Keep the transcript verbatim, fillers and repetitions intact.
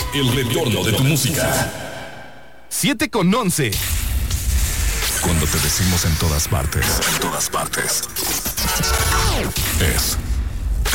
El retorno de tu música. siete con once. Cuando te decimos en todas partes, en todas partes,